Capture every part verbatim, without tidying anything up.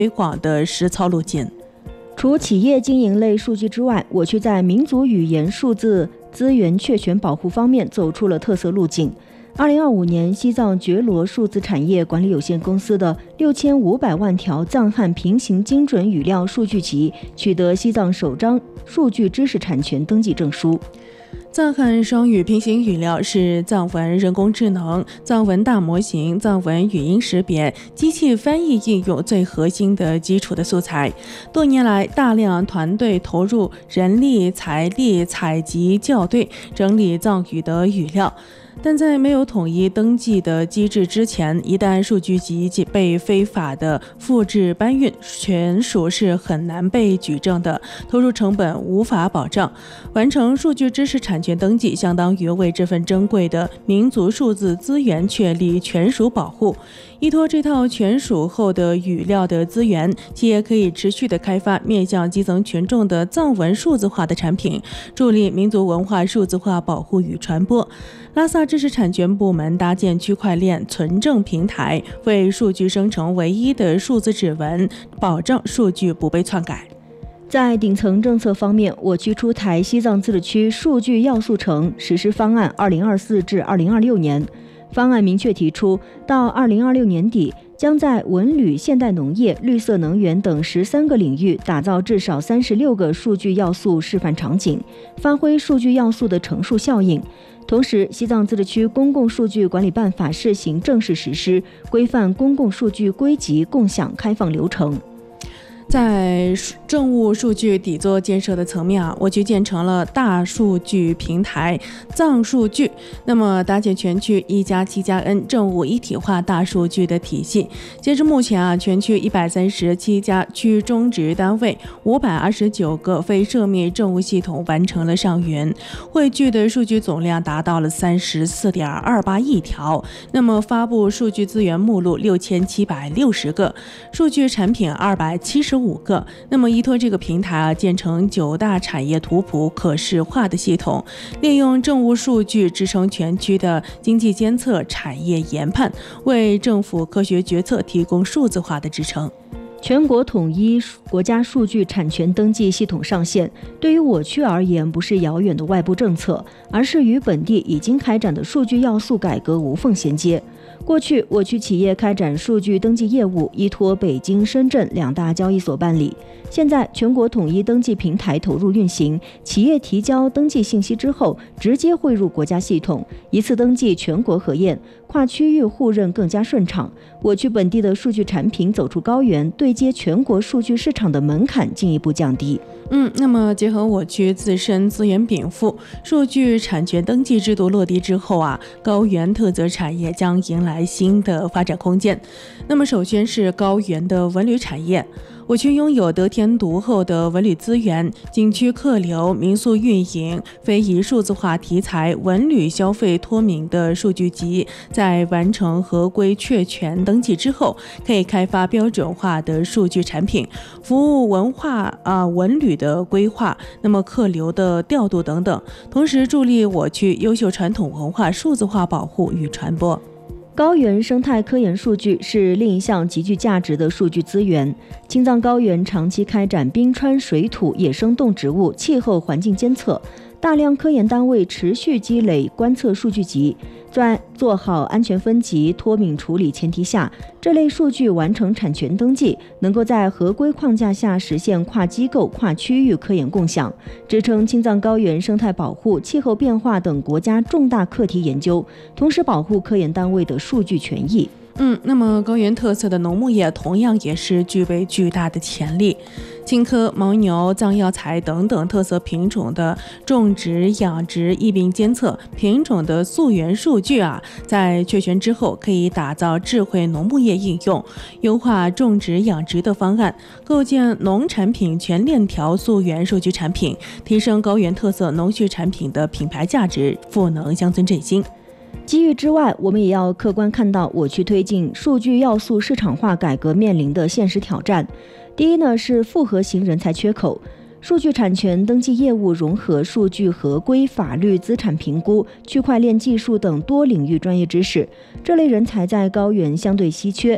推广的实操路径。 除企业经营类数据之外，我区在民族语言数字资源确权保护方面走出了特色路径。二零二五年，西藏觉罗数字产业管理有限公司的六千五百万条藏汉平行精准语料数据集取得西藏首张数据知识产权登记证书。 藏汉双语平行语料是藏文人工智能、藏文大模型、藏文语音识别、机器翻译应用最核心的基础的素材。多年来，大量团队投入人力、财力采集、校对、整理藏语的语料。但在没有统一登记的机制之前，一旦数据集被非法的复制搬运，权属是很难被举证的，投入成本无法保障。完成数据知识产权登记，相当于为这份珍贵的民族数字资源确立权属保护。依托这套权属后的语料的资源，企业可以持续的开发面向基层群众的藏文数字化的产品，助力民族文化数字化保护与传播。拉萨知识产权部门搭建区块链存证平台，为数据生成唯一的数字指纹，保障数据不被篡改。 在顶层政策方面，我区出台西藏自治区数据要素城实施方案二零二四至二零二六年。方案明确提出，到二零二六年底，将在文旅、现代农业、绿色能源等十三个领域打造至少三十六个数据要素示范场景，发挥数据要素的乘数效应。同时，西藏自治区公共数据管理办法试行正式实施，规范公共数据归集、共享、开放流程。 在政务数据底座建设的层面啊，我区建成了大数据平台藏数据，那么搭建全区一加七加 N 政务一体化大数据的体系。截至目前啊，全区一百三十七家区中值单位、五百二十九个非涉密政务系统完成了上云，汇聚的数据总量达到了三十四点二八亿条。那么发布数据资源目录六千七百六十个，数据产品二百七十五个。那么依托这个平台啊，建成九大产业图谱可视化的系统，利用政务数据支撑全区的经济监测、产业研判，为政府科学决策提供数字化的支撑。 全国统一国家数据产权登记系统上线，对于我区而言，不是遥远的外部政策，而是与本地已经开展的数据要素改革无缝衔接。过去，我区企业开展数据登记业务依托北京、深圳两大交易所办理。现在，全国统一登记平台投入运行，企业提交登记信息之后，直接汇入国家系统，一次登记全国核验，跨区域互认更加顺畅。我区本地的数据产品走出高原，对接全国数据市场的门槛进一步降低。 嗯，那么结合我区自身资源禀赋，数据产权登记制度落地之后啊，高原特色产业将迎来新的发展空间。那么首先是高原的文旅产业。我区拥有得天独厚的文旅资源，景区客流、民宿运营、非遗数字化题材、文旅消费脱敏的数据集，在完成合规确权登记之后，可以开发标准化的数据产品，服务文化啊文旅的规划，那么客流的调度等等，同时助力我区优秀传统文化数字化保护与传播。 高原生态科研数据是另一项极具价值的数据资源。青藏高原长期开展冰川水土、野生动植物、气候环境监测，大量科研单位持续积累观测数据集，在做好安全分级、脱敏处理前提下，这类数据完成产权登记，能够在合规框架下实现跨机构、跨区域科研共享，支撑青藏高原生态保护、气候变化等国家重大课题研究，同时保护科研单位的数据权益。 嗯，那么高原特色的农牧业同样也是具备巨大的潜力。青稞、牦牛、藏药材等等特色品种的种植、养殖、疫病监测、品种的溯源数据啊，在确权之后，可以打造智慧农牧业应用，优化种植养殖的方案，构建农产品全链条溯源数据产品，提升高原特色农畜产品的品牌价值，赋能乡村振兴。 机遇之外，我们也要客观看到我区推进数据要素市场化改革面临的现实挑战。第一呢，是复合型人才缺口。数据产权登记业务融合数据合规、法律、资产评估、区块链技术等多领域专业知识，这类人才在高原相对稀缺。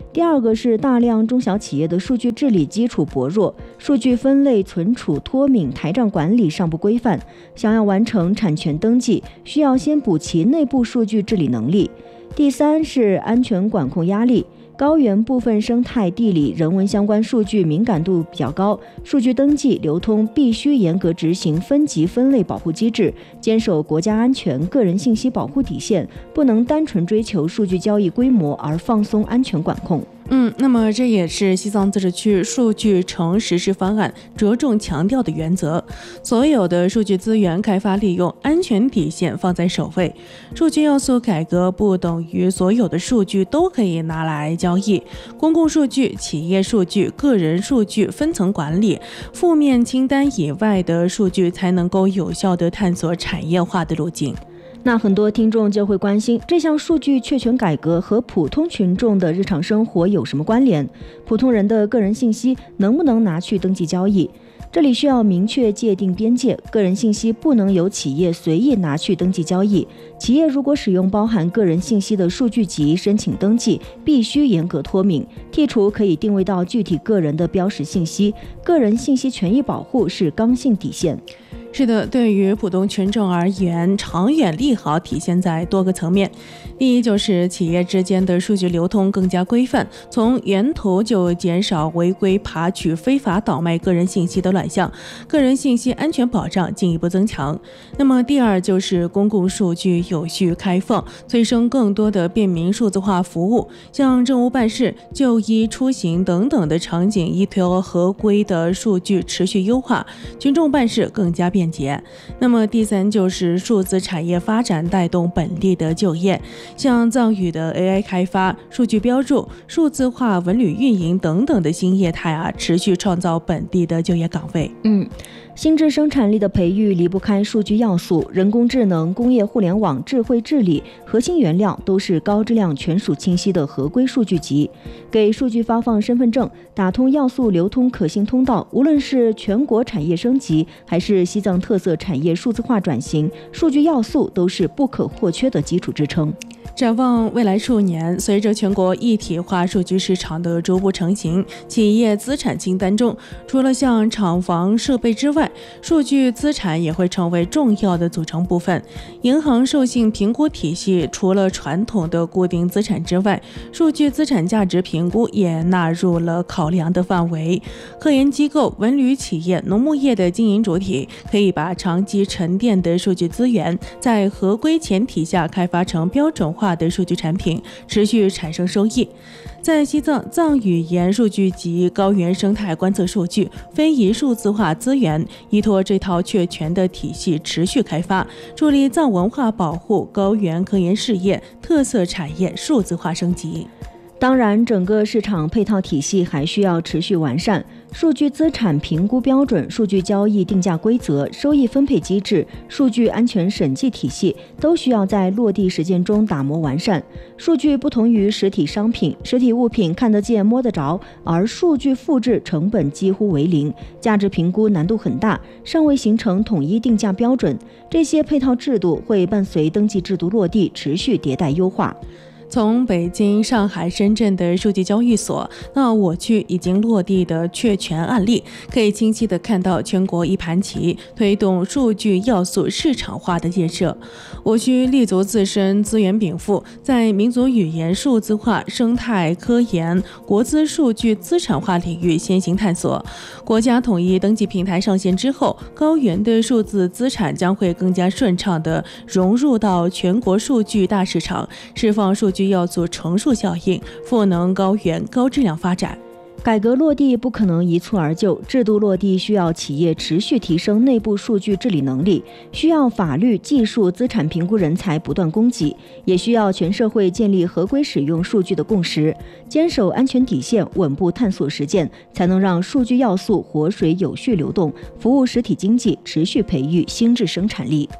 第二个是大量中小企业的数据治理基础薄弱，数据分类、存储、脱敏、台账管理尚不规范，想要完成产权登记，需要先补齐内部数据治理能力。第三是安全管控压力。高原部分生态、地理、人文相关数据敏感度比较高，数据登记、流通必须严格执行分级分类保护机制，坚守国家安全、个人信息保护底线，不能单纯追求数据交易规模而放松安全管控。 嗯，那么这也是西藏自治区数据城实施方案着重强调的原则。所有的数据资源开发利用安全底线放在首位。数据要素改革不等于所有的数据都可以拿来交易，公共数据、企业数据、个人数据分层管理，负面清单以外的数据才能够有效地探索产业化的路径。 那很多听众就会关心，这项数据确权改革和普通群众的日常生活有什么关联？普通人的个人信息能不能拿去登记交易？这里需要明确界定边界，个人信息不能由企业随意拿去登记交易。企业如果使用包含个人信息的数据集申请登记，必须严格脱敏，剔除可以定位到具体个人的标识信息。个人信息权益保护是刚性底线。 是的，对于普通群众而言，长远利好体现在多个层面。第一，就是企业之间的数据流通更加规范，从源头就减少违规爬取、非法倒卖个人信息的乱象，个人信息安全保障进一步增强。那么第二，就是公共数据有序开放，催生更多的便民数字化服务，像政务办事、就医、出行等等的场景，依托合规的数据持续优化，群众办事更加便捷。那么第三，就是数字产业发展带动本地的就业，像藏语的 A I 开发、数据标注、数字化文旅运营等等的新业态啊，持续创造本地的就业岗位。 嗯。新质生产力的培育离不开数据要素，人工智能、工业互联网、智慧治理，核心原料都是高质量、权属清晰的合规数据集。给数据发放身份证，打通要素流通可信通道，无论是全国产业升级，还是西藏特色产业数字化转型，数据要素都是不可或缺的基础支撑。 展望未来数年，随着全国一体化数据市场的逐步成型，企业资产清单中除了像厂房设备之外，数据资产也会成为重要的组成部分。银行授信评估体系除了传统的固定资产之外，数据资产价值评估也纳入了考量的范围。科研机构、文旅企业、农牧业的经营主体可以把长期沉淀的数据资源，在合规前提下开发成标准化的数据产品，持续产生收益。在西藏，藏语言数据集、高原生态观测数据、非遗数字化资源，依托这套确权的体系持续开发，助力藏文化保护、高原科研事业、特色产业数字化升级。 当然，整个市场配套体系还需要持续完善，数据资产评估标准、数据交易定价规则、收益分配机制、数据安全审计体系都需要在落地实践中打磨完善。数据不同于实体商品，实体物品看得见摸得着，而数据复制成本几乎为零，价值评估难度很大，尚未形成统一定价标准。这些配套制度会伴随登记制度落地持续迭代优化。 从北京、上海、深圳的数据交易所到我区已经落地的确权案例，可以清晰地看到全国一盘棋推动数据要素市场化的建设。我区立足自身资源禀赋，在民族语言数字化、生态科研、国资数据资产化领域先行探索。国家统一登记平台上线之后，高原的数字资产将会更加顺畅地融入到全国数据大市场，释放数据要素乘数效应，赋能高原高质量发展。 改革落地不可能一蹴而就，制度落地需要企业持续提升内部数据治理能力，需要法律、技术、资产评估人才不断供给，也需要全社会建立合规使用数据的共识，坚守安全底线，稳步探索实践，才能让数据要素活水有序流动，服务实体经济，持续培育新质生产力。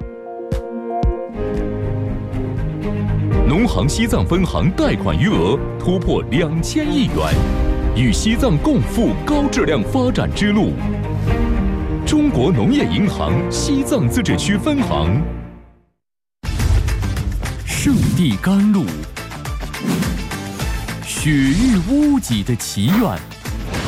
农行西藏分行贷款余额突破两千亿元，与西藏共赴高质量发展之路。中国农业银行西藏自治区分行。圣地甘露， 雪域屋脊的奇缘。